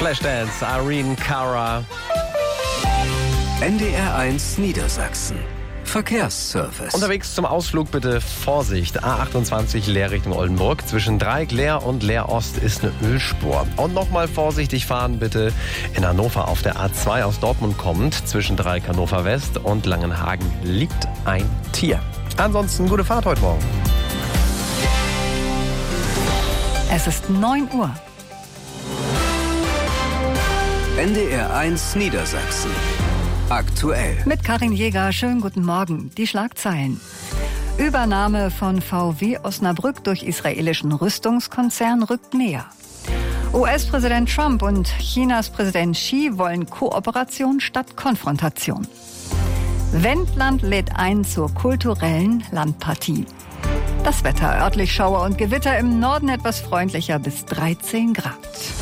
Flashdance, Irene Cara. NDR1 Niedersachsen. Verkehrsservice. Unterwegs zum Ausflug bitte Vorsicht. A28 Leer Richtung Oldenburg. Zwischen Dreieck-Leer und Leer-Ost ist eine Ölspur. Und nochmal vorsichtig fahren bitte in Hannover auf der A2 aus Dortmund kommend. Zwischen Dreieck Hannover West und Langenhagen liegt ein Tier. Ansonsten gute Fahrt heute Morgen. Es ist 9 Uhr. NDR1 Niedersachsen. Aktuell. Mit Karin Jäger, schönen guten Morgen. Die Schlagzeilen. Übernahme von VW Osnabrück durch israelischen Rüstungskonzern rückt näher. US-Präsident Trump und Chinas Präsident Xi wollen Kooperation statt Konfrontation. Wendland lädt ein zur kulturellen Landpartie. Das Wetter, örtlich Schauer und Gewitter, im Norden etwas freundlicher bis 13 Grad.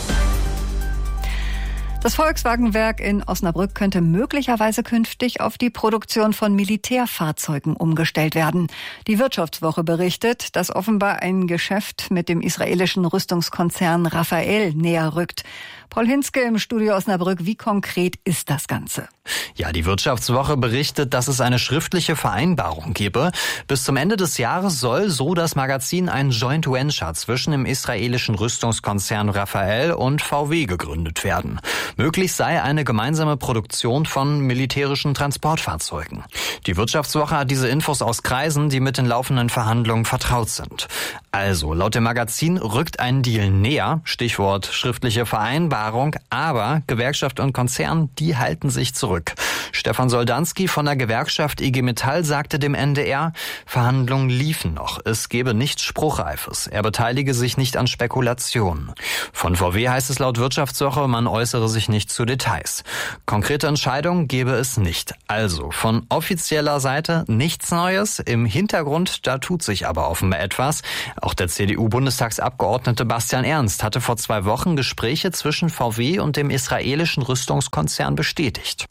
Das Volkswagen-Werk in Osnabrück könnte möglicherweise künftig auf die Produktion von Militärfahrzeugen umgestellt werden. Die Wirtschaftswoche berichtet, dass offenbar ein Geschäft mit dem israelischen Rüstungskonzern Rafael näher rückt. Paul Hinzke im Studio Osnabrück, wie konkret ist das Ganze? Ja, die Wirtschaftswoche berichtet, dass es eine schriftliche Vereinbarung gebe. Bis zum Ende des Jahres soll, so das Magazin, ein Joint Venture zwischen dem israelischen Rüstungskonzern Rafael und VW gegründet werden. Möglich sei eine gemeinsame Produktion von militärischen Transportfahrzeugen. Die Wirtschaftswoche hat diese Infos aus Kreisen, die mit den laufenden Verhandlungen vertraut sind. Also, laut dem Magazin rückt ein Deal näher, Stichwort schriftliche Vereinbarung, aber Gewerkschaft und Konzern, die halten sich zurück. Stefan Soldanski von der Gewerkschaft IG Metall sagte dem NDR, Verhandlungen liefen noch, es gebe nichts Spruchreifes, er beteilige sich nicht an Spekulationen. Von VW heißt es laut Wirtschaftswoche, man äußere sich nicht zu Details. Konkrete Entscheidungen gebe es nicht. Also von offizieller Seite nichts Neues, im Hintergrund, da tut sich aber offenbar etwas. Auch der CDU-Bundestagsabgeordnete Bastian Ernst hatte vor 2 Wochen Gespräche zwischen VW und dem israelischen Rüstungskonzern bestätigt.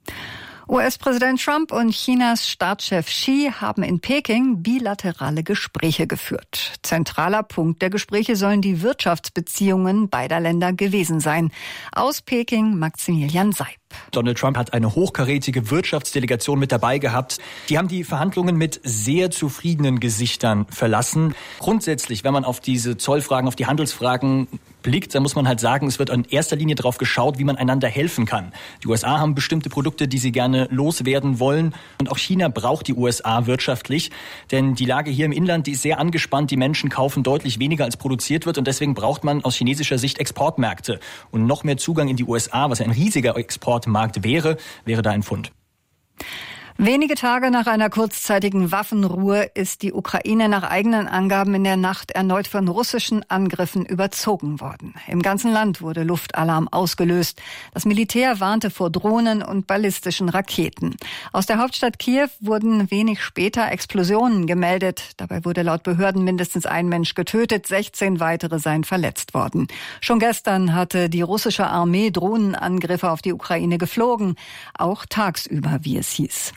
US-Präsident Trump und Chinas Staatschef Xi haben in Peking bilaterale Gespräche geführt. Zentraler Punkt der Gespräche sollen die Wirtschaftsbeziehungen beider Länder gewesen sein. Aus Peking Maximilian Seib. Donald Trump hat eine hochkarätige Wirtschaftsdelegation mit dabei gehabt. Die haben die Verhandlungen mit sehr zufriedenen Gesichtern verlassen. Grundsätzlich, wenn man auf diese Zollfragen, auf die Handelsfragen blickt, dann muss man halt sagen, es wird in erster Linie darauf geschaut, wie man einander helfen kann. Die USA haben bestimmte Produkte, die sie gerne loswerden wollen. Und auch China braucht die USA wirtschaftlich. Denn die Lage hier im Inland, die ist sehr angespannt. Die Menschen kaufen deutlich weniger, als produziert wird. Und deswegen braucht man aus chinesischer Sicht Exportmärkte. Und noch mehr Zugang in die USA, was ein riesiger Exportmarkt wäre da ein Fund. Wenige Tage nach einer kurzzeitigen Waffenruhe ist die Ukraine nach eigenen Angaben in der Nacht erneut von russischen Angriffen überzogen worden. Im ganzen Land wurde Luftalarm ausgelöst. Das Militär warnte vor Drohnen und ballistischen Raketen. Aus der Hauptstadt Kiew wurden wenig später Explosionen gemeldet. Dabei wurde laut Behörden mindestens ein Mensch getötet, 16 weitere seien verletzt worden. Schon gestern hatte die russische Armee Drohnenangriffe auf die Ukraine geflogen, auch tagsüber, wie es hieß.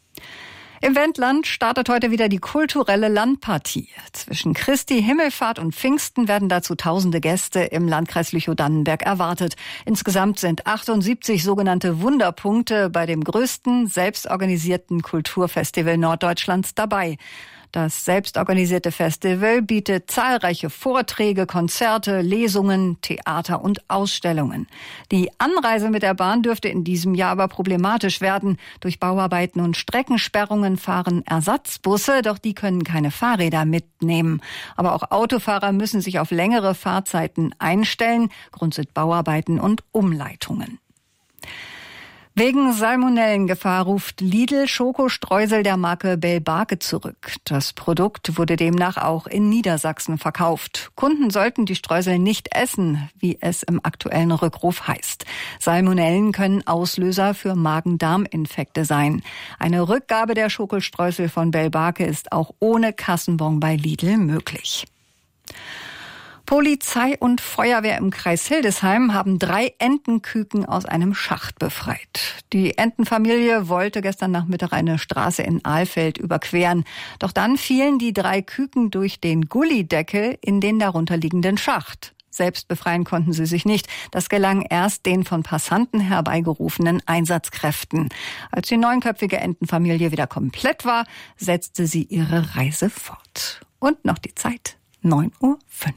Im Wendland startet heute wieder die kulturelle Landpartie. Zwischen Christi Himmelfahrt und Pfingsten werden dazu tausende Gäste im Landkreis Lüchow-Dannenberg erwartet. Insgesamt sind 78 sogenannte Wunderpunkte bei dem größten selbstorganisierten Kulturfestival Norddeutschlands dabei. Das selbstorganisierte Festival bietet zahlreiche Vorträge, Konzerte, Lesungen, Theater und Ausstellungen. Die Anreise mit der Bahn dürfte in diesem Jahr aber problematisch werden. Durch Bauarbeiten und Streckensperrungen fahren Ersatzbusse, doch die können keine Fahrräder mitnehmen. Aber auch Autofahrer müssen sich auf längere Fahrzeiten einstellen. Grund sind Bauarbeiten und Umleitungen. Wegen Salmonellengefahr ruft Lidl Schokostreusel der Marke Bell-Barke zurück. Das Produkt wurde demnach auch in Niedersachsen verkauft. Kunden sollten die Streusel nicht essen, wie es im aktuellen Rückruf heißt. Salmonellen können Auslöser für Magen-Darm-Infekte sein. Eine Rückgabe der Schokostreusel von Bell-Barke ist auch ohne Kassenbon bei Lidl möglich. Polizei und Feuerwehr im Kreis Hildesheim haben 3 Entenküken aus einem Schacht befreit. Die Entenfamilie wollte gestern Nachmittag eine Straße in Alfeld überqueren. Doch dann fielen die 3 Küken durch den Gullideckel in den darunterliegenden Schacht. Selbst befreien konnten sie sich nicht. Das gelang erst den von Passanten herbeigerufenen Einsatzkräften. Als die 9-köpfige Entenfamilie wieder komplett war, setzte sie ihre Reise fort. Und noch die Zeit, 9:05 Uhr.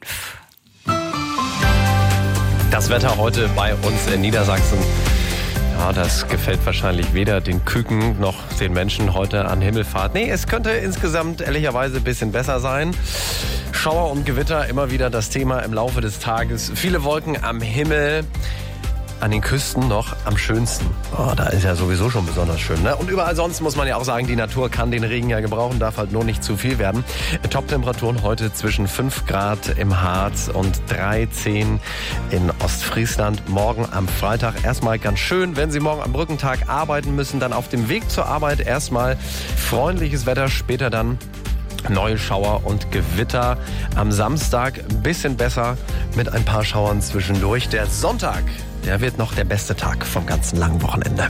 Das Wetter heute bei uns in Niedersachsen. Ja, das gefällt wahrscheinlich weder den Küken noch den Menschen heute an Himmelfahrt. Nee, es könnte insgesamt ehrlicherweise ein bisschen besser sein. Schauer und Gewitter, immer wieder das Thema im Laufe des Tages. Viele Wolken am Himmel, an den Küsten noch am schönsten. Oh, da ist ja sowieso schon besonders schön, ne? Und überall sonst muss man ja auch sagen, die Natur kann den Regen ja gebrauchen, darf halt nur nicht zu viel werden. Top-Temperaturen heute zwischen 5 Grad im Harz und 13 in Ostfriesland. Morgen am Freitag erstmal ganz schön. Wenn Sie morgen am Brückentag arbeiten müssen, dann auf dem Weg zur Arbeit erstmal freundliches Wetter, später dann neue Schauer und Gewitter. Am Samstag ein bisschen besser mit ein paar Schauern zwischendurch. Der Sonntag, der wird noch der beste Tag vom ganzen langen Wochenende.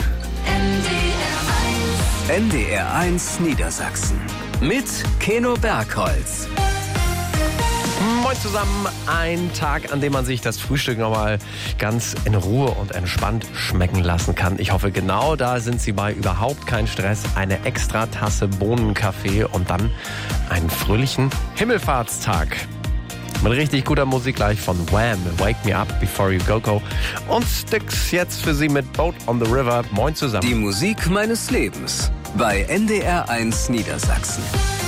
NDR 1 Niedersachsen mit Keno Bergholz. Moin zusammen, ein Tag, an dem man sich das Frühstück nochmal ganz in Ruhe und entspannt schmecken lassen kann. Ich hoffe, genau da sind Sie bei, überhaupt kein Stress, eine extra Tasse Bohnenkaffee und dann einen fröhlichen Himmelfahrtstag. Mit richtig guter Musik gleich von Wham! Wake Me Up Before You Go. Und Styx jetzt für Sie mit Boat on the River. Moin zusammen. Die Musik meines Lebens bei NDR 1 Niedersachsen.